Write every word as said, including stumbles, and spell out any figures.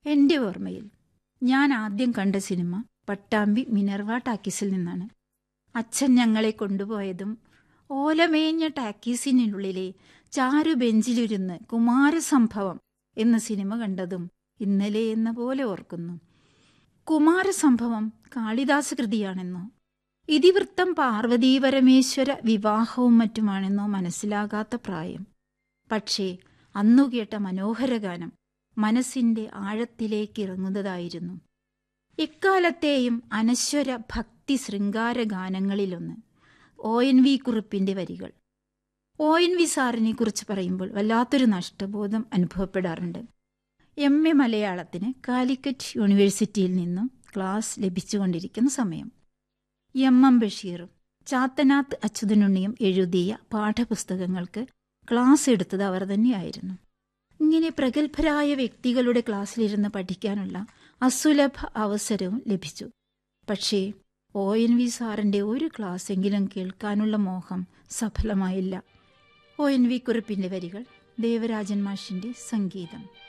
എൻ്റെ ഓർമ്മയിൽ ഞാൻ ആദ്യം കണ്ട സിനിമ പട്ടാമ്പി മിനർവ ടാക്കീസിൽ നിന്നാണ്. അച്ഛൻ ഞങ്ങളെ കൊണ്ടുപോയതും ഓലമേഞ്ഞ ടാക്കീസിനുള്ളിലെ ചാരു ബെഞ്ചിലിരുന്ന് കുമാരസംഭവം എന്ന സിനിമ കണ്ടതും ഇന്നലെ എന്ന പോലെ ഓർക്കുന്നു. കുമാരസംഭവം കാളിദാസ കൃതിയാണെന്നോ ഇതിവൃത്തം പാർവതീ പരമേശ്വര വിവാഹവും മറ്റുമാണെന്നോ മനസ്സിലാകാത്ത പ്രായം. പക്ഷേ അന്നു കേട്ട മനോഹര ഗാനം മനസ്സിൻ്റെ ആഴത്തിലേക്ക് ഇറങ്ങുന്നതായിരുന്നു. എക്കാലത്തെയും അനശ്വര ഭക്തി ശൃംഗാര ഗാനങ്ങളിലൊന്ന് ഒ എൻ വി കുറുപ്പിൻ്റെ വരികൾ. ഒ എൻ വി സാറിനെ കുറിച്ച് പറയുമ്പോൾ വല്ലാത്തൊരു നഷ്ടബോധം അനുഭവപ്പെടാറുണ്ട്. എം എ മലയാളത്തിന് കാലിക്കറ്റ് യൂണിവേഴ്സിറ്റിയിൽ നിന്നും ക്ലാസ് ലഭിച്ചുകൊണ്ടിരിക്കുന്ന സമയം എം എം ബഷീറും ചാത്തനാത്ത് അച്യുതനുണ്ണിയും എഴുതിയ പാഠപുസ്തകങ്ങൾക്ക് ക്ലാസ് എടുത്തത് അവർ തന്നെയായിരുന്നു. ഇങ്ങനെ പ്രഗത്ഭരായ വ്യക്തികളുടെ ക്ലാസ്സിലിരുന്ന് പഠിക്കാനുള്ള അസുലഭ അവസരവും ലഭിച്ചു. പക്ഷേ ഒ എൻ വി സാറിൻ്റെ ഒരു ക്ലാസ്സെങ്കിലും കേൾക്കാനുള്ള മോഹം സഫലമായില്ല. ഒ എൻ വി കുറുപ്പിൻ്റെ വരികൾ, ദേവരാജൻ മാഷിൻ്റെ സംഗീതം.